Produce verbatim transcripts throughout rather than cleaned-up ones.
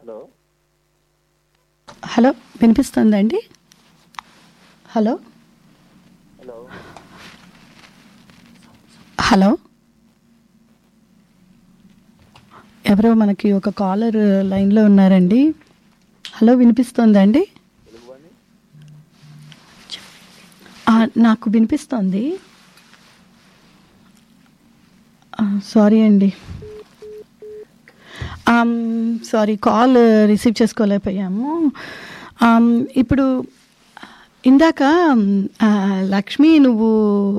Hello hello వినిపిస్తుందండి? Hello hello hello ఎవరో మనకి ఒక కాలర్ లైన్లో ఉన్నారండి. హలో వినిపిస్తుందండి? నాకు వినిపిస్తుంది. సారీ అండి, సారీ కాల్ రిసీవ్ చేసుకోలేకపోయాము. ఇప్పుడు ఇందాక లక్ష్మి నువ్వు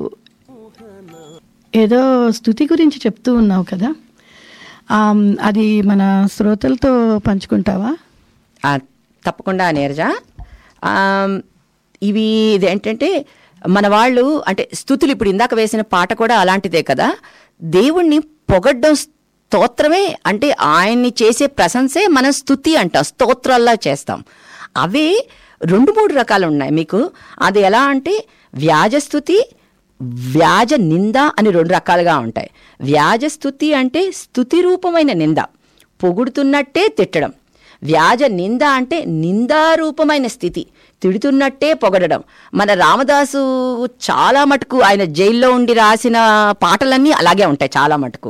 ఏదో స్తుతి గురించి చెప్తూ ఉన్నావు కదా, అది మన శ్రోతలతో పంచుకుంటావా? తప్పకుండా నీరజ. ఇవి ఇదేంటంటే మన వాళ్ళు అంటే స్తుతులు, ఇప్పుడు ఇందాక వేసిన పాట కూడా అలాంటిదే కదా. దేవుణ్ణి పొగడ్డం స్తోత్రమే, అంటే ఆయన్ని చేసే ప్రశంసే మనం స్తుతి అంటాం, స్తోత్రాల్లా చేస్తాం. అవే రెండు మూడు రకాలు ఉన్నాయి మీకు. అది ఎలా అంటే వ్యాజస్తుతి, వ్యాజ నింద అని రెండు రకాలుగా ఉంటాయి. వ్యాజస్తుతి అంటే స్తుతి రూపమైన నింద, పొగుడుతున్నట్టే తిట్టడం. వ్యాజ నింద అంటే నిందారూపమైన స్థితి, తిడుతున్నట్టే పొగడడం. మన రామదాసు చాలా మటుకు ఆయన జైల్లో ఉండి రాసిన పాటలన్నీ అలాగే ఉంటాయి చాలా మటుకు.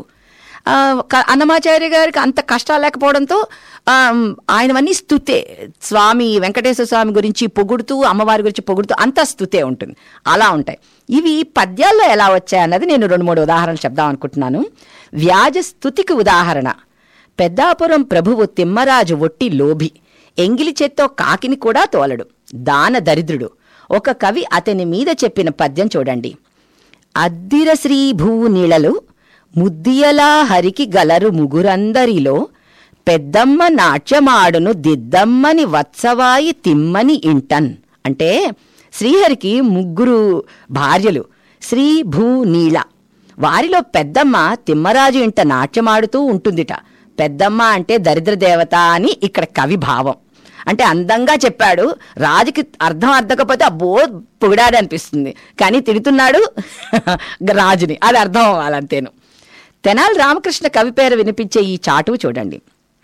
అన్నమాచార్య గారికి అంత కష్టాలు లేకపోవడంతో ఆయనవన్నీ స్తుతే. స్వామి వెంకటేశ్వర స్వామి గురించి పొగుడుతూ, అమ్మవారి గురించి పొగుడుతూ అంతా స్తుతే ఉంటుంది. అలా ఉంటాయి. ఇవి పద్యాల్లో ఎలా వచ్చాయన్నది నేను రెండు మూడు ఉదాహరణలు చెప్దాం అనుకుంటున్నాను. వ్యాజ స్తుతికి ఉదాహరణ, పెద్దాపురం ప్రభువు తిమ్మరాజు ఒట్టి లోభి, ఎంగిలి చేత్తో కాకిని కూడా తోలడు, దాన దరిద్రుడు. ఒక కవి అతని మీద చెప్పిన పద్యం చూడండి. అద్దిర శ్రీ భూ నీళలు ముద్దియలా హరికి గలరు ముగురందరిలో, పెద్దమ్మ నాట్యమాడును దిద్దమ్మని వత్సవాయి తిమ్మని ఇంటన్. అంటే శ్రీహరికి ముగ్గురు భార్యలు, శ్రీ భూ నీళ. వారిలో పెద్దమ్మ తిమ్మరాజు ఇంట నాట్యమాడుతూ ఉంటుందిట. పెద్దమ్మ అంటే దరిద్ర దేవత అని ఇక్కడ కవి భావం. అంటే అందంగా చెప్పాడు, రాజుకి అర్థం అర్థకపోతే అబ్బో పొగిడాడు అనిపిస్తుంది, కానీ తిడుతున్నాడు రాజుని, అది అర్థం అవ్వాలంతేను. తెనాలి రామకృష్ణ కవి పేరు వినిపించే ఈ చాటువు చూడండి.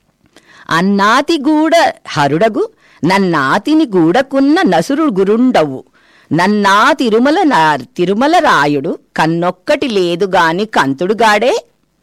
అన్నాతి గూడ హరుడగు నన్నాతిని గూడకున్న నసురు గురుండవు, నన్నా తిరుమల నా తిరుమల రాయుడు కన్నొక్కటి లేదు గాని కంతుడుగాడే.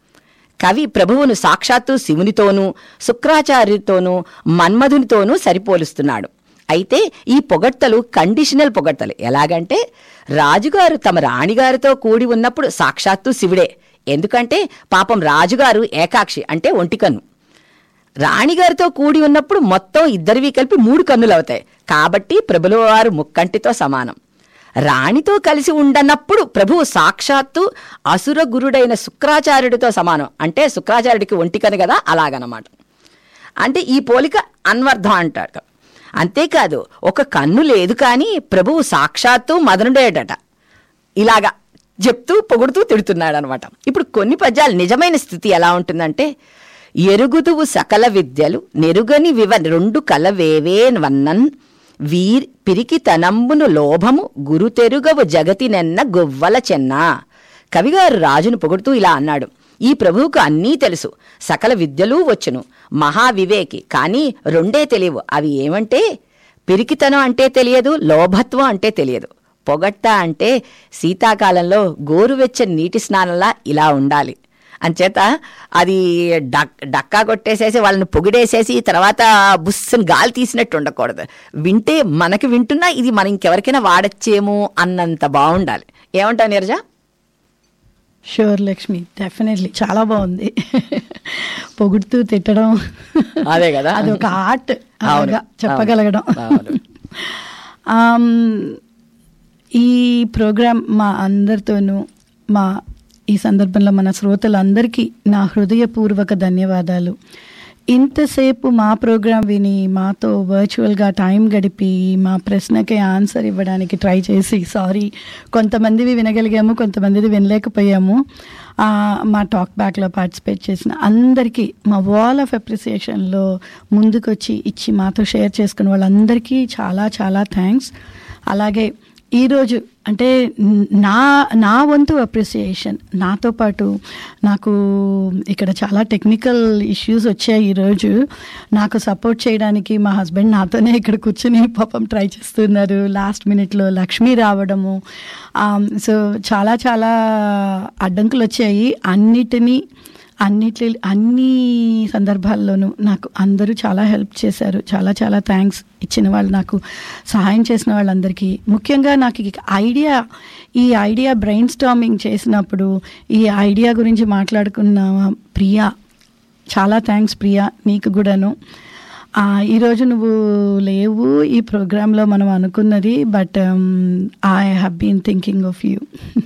కవి ప్రభువును సాక్షాత్తు శివునితోనూ శుక్రాచార్యుతోనూ మన్మధునితోనూ సరిపోలుస్తున్నాడు. అయితే ఈ పొగడ్తలు కండిషనల్ పొగడ్తలు. ఎలాగంటే రాజుగారు తమ రాణిగారితో కూడి ఉన్నప్పుడు సాక్షాత్తు శివుడే, ఎందుకంటే పాపం రాజుగారు ఏకాక్షి అంటే ఒంటికన్ను. రాణిగారితో కూడి ఉన్నప్పుడు మొత్తం ఇద్దరివి కలిపి మూడు కన్నులు అవుతాయి, కాబట్టి ప్రభుల వారు ముక్కంటితో సమానం. రాణితో కలిసి ఉండనప్పుడు ప్రభువు సాక్షాత్తు అసుర గురుడైన శుక్రాచార్యుడితో సమానం, అంటే శుక్రాచార్యుడికి ఒంటికను కదా, అలాగనమాట. అంటే ఈ పోలిక అన్వర్థం అంటాడు. అంతేకాదు ఒక కన్ను లేదు కానీ ప్రభువు సాక్షాత్తు మదనుడేటట. ఇలాగా చెప్తూ పొగుడుతూ తిడుతున్నాడు అనమాట. ఇప్పుడు కొన్ని పద్యాలు నిజమైన స్థితి ఎలా ఉంటుందంటే, ఎరుగుదువు సకల విద్యలు నెరుగని వివ రెండు కలవేవే వన్నన్ వీర్ పిరికి తనంబును లోభము గురు తెరుగవు జగతినెన్న గొవ్వల చెన్నా. కవిగారు రాజును పొగుడుతూ ఇలా అన్నాడు. ఈ ప్రభువుకు అన్నీ తెలుసు, సకల విద్యలు వచ్చును, మహావివేకి, కానీ రెండే తెలియవు. అవి ఏమంటే పిరికితనం అంటే తెలియదు, లోభత్వం అంటే తెలియదు. పొగట్ట అంటే శీతాకాలంలో గోరువెచ్చని నీటి స్నానంలా ఇలా ఉండాలి. అంచేత అది డక్ డక్కా కొట్టేసేసి వాళ్ళని పొగిడేసేసి తర్వాత బుస్సుని గాలి తీసినట్టు ఉండకూడదు. వింటే మనకి వింటున్నా ఇది మనం ఇంకెవరికైనా వాడచ్చేమో అన్నంత బాగుండాలి. ఏమంటావు నీరజ? షూర్ లక్ష్మి, డెఫినెట్లీ చాలా బాగుంది. పొగుడుతూ తిట్టడం అదే కదా, అది ఒక ఆర్ట్ చెప్పగలగడం. ఈ ప్రోగ్రాం మా అందరితోనూ, మా ఈ సందర్భంలో మన శ్రోతలందరికీ నా హృదయపూర్వక ధన్యవాదాలు. ఇంతసేపు మా ప్రోగ్రాం విని మాతో వర్చువల్గా టైం గడిపి మా ప్రశ్నకి ఆన్సర్ ఇవ్వడానికి ట్రై చేసి, సారీ కొంతమందివి వినగలిగాము, కొంతమందిది వినలేకపోయాము, మా టాక్ బ్యాక్లో పార్టిసిపేట్ చేసిన అందరికీ మా వాల్ ఆఫ్ అప్రిసియేషన్లో ముందుకొచ్చి ఇచ్చి మాతో షేర్ చేసుకున్న వాళ్ళందరికీ చాలా చాలా థ్యాంక్స్. అలాగే ఈరోజు అంటే నా నా వంతు అప్రిసియేషన్, నాతో పాటు నాకు ఇక్కడ చాలా టెక్నికల్ ఇష్యూస్ వచ్చాయి. ఈరోజు నాకు సపోర్ట్ చేయడానికి మా హస్బెండ్ నాతోనే ఇక్కడ కూర్చొని పాపం ట్రై చేస్తున్నారు. లాస్ట్ మినిట్లో లక్ష్మి రావడము, సో చాలా చాలా అడ్డంకులు వచ్చాయి. అన్నిటినీ అన్నిటి అన్ని సందర్భాల్లోనూ నాకు అందరూ చాలా హెల్ప్ చేశారు. చాలా చాలా థ్యాంక్స్ ఇచ్చిన వాళ్ళు, నాకు సహాయం చేసిన వాళ్ళందరికీ. ముఖ్యంగా నాకు ఈ ఐడియా ఈ ఐడియా బ్రెయిన్ స్టార్మింగ్ చేసినప్పుడు ఈ ఐడియా గురించి మాట్లాడుకున్న ప్రియా, చాలా థ్యాంక్స్ ప్రియా, నీకు కూడాను. ఈరోజు నువ్వు లేవు ఈ ప్రోగ్రాంలో మనం అనుకున్నది, but I have been thinking of you.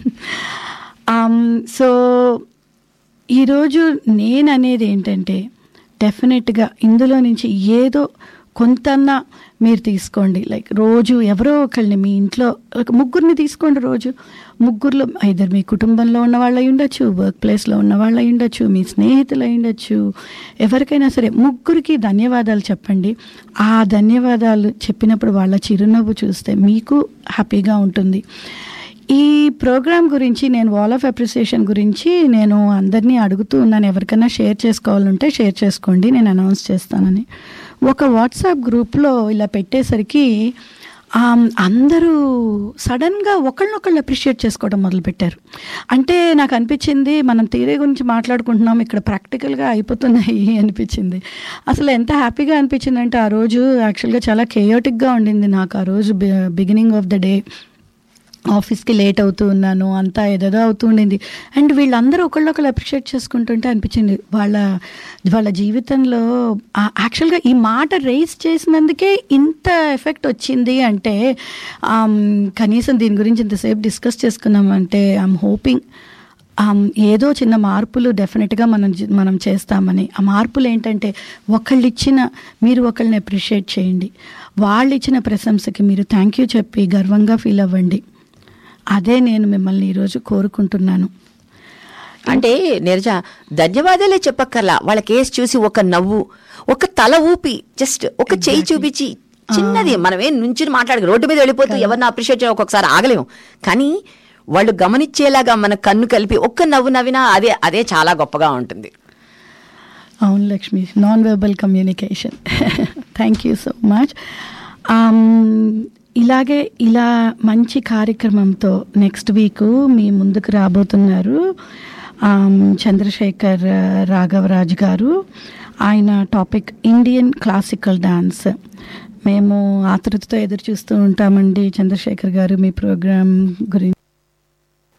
So ఈరోజు నేను అనేది ఏంటంటే, డెఫినెట్గా ఇందులో నుంచి ఏదో కొంతన్నా మీరు తీసుకోండి. లైక్ రోజు ఎవరో ఒకళ్ళని మీ ఇంట్లో ముగ్గురిని తీసుకోండి. రోజు ముగ్గురులో ఇద్దరు మీ కుటుంబంలో ఉన్న వాళ్ళు అయి ఉండొచ్చు, వర్క్ ప్లేస్లో ఉన్న వాళ్ళు అయి ఉండొచ్చు, మీ స్నేహితులు అయి ఉండొచ్చు, ఎవరికైనా సరే ముగ్గురికి ధన్యవాదాలు చెప్పండి. ఆ ధన్యవాదాలు చెప్పినప్పుడు వాళ్ళ చిరునవ్వు చూస్తే మీకు హ్యాపీగా ఉంటుంది. ఈ ప్రోగ్రామ్ గురించి నేను వాల్ ఆఫ్ అప్రిసియేషన్ గురించి నేను అందరినీ అడుగుతూ ఉన్నాను, ఎవరికైనా షేర్ చేసుకోవాలంటే షేర్ చేసుకోండి, నేను అనౌన్స్ చేస్తానని. ఒక వాట్సాప్ గ్రూప్లో ఇలా పెట్టేసరికి అందరూ సడన్గా ఒకళ్ళనొకళ్ళు అప్రిషియేట్ చేసుకోవడం మొదలుపెట్టారు. అంటే నాకు అనిపించింది, మనం థియరీ గురించి మాట్లాడుకుంటున్నాం, ఇక్కడ ప్రాక్టికల్గా అయిపోతున్నాయి అనిపించింది. అసలు ఎంత హ్యాపీగా అనిపించింది అంటే, ఆ రోజు యాక్చువల్గా చాలా కేయోటిక్గా ఉండింది నాకు. ఆ రోజు బిగినింగ్ ఆఫ్ ద డే ఆఫీస్కి లేట్ అవుతూ ఉన్నాను, అంతా ఏదేదో అవుతూ ఉండింది. అండ్ వీళ్ళందరూ ఒకళ్ళొకళ్ళు అప్రిషియేట్ చేసుకుంటుంటే అనిపించింది, వాళ్ళ వాళ్ళ జీవితంలో యాక్చువల్గా ఈ మాట రైజ్ చేసినందుకే ఇంత ఎఫెక్ట్ వచ్చింది అంటే, కనీసం దీని గురించి ఇంతసేపు డిస్కస్ చేసుకున్నామంటే ఐఎమ్ హోపింగ్ ఏదో చిన్న మార్పులు డెఫినెట్గా మనం మనం చేస్తామని. ఆ మార్పులు ఏంటంటే, ఒకళ్ళు ఇచ్చిన మీరు ఒకళ్ళని అప్రిషియేట్ చేయండి, వాళ్ళు ఇచ్చిన ప్రశంసకి మీరు థ్యాంక్ యూ చెప్పి గర్వంగా ఫీల్ అవ్వండి. అదే నేను మిమ్మల్ని ఈరోజు కోరుకుంటున్నాను. అంటే నీరజ, ధన్యవాదాలే చెప్పక్కర్లా, వాళ్ళ కేసు చూసి ఒక నవ్వు, ఒక తల ఊపి, జస్ట్ ఒక చెయ్యి చూపించి, చిన్నది, మనమే నుంచి మాట్లాడక రోడ్డు మీద వెళ్ళిపోతూ ఎవరిని అప్రిషియేట్ చేయాలి ఒక్కొక్కసారి ఆగలేము, కానీ వాళ్ళు గమనించేలాగా మన కన్ను కలిపి ఒక్క నవ్వు నవ్వినా అదే అదే చాలా గొప్పగా ఉంటుంది. అవును Lakshmi, non verbal communication. Thank you so much. ఇలాగే ఇలా మంచి కార్యక్రమంతో నెక్స్ట్ వీక్ మీ ముందుకు రాబోతున్నారు చంద్రశేఖర్ రాఘవరాజ్ గారు. ఆయన టాపిక్ ఇండియన్ క్లాసికల్ డాన్స్. మేము ఆతృతతో ఎదురు చూస్తూ ఉంటామండి చంద్రశేఖర్ గారు మీ ప్రోగ్రాం గురించి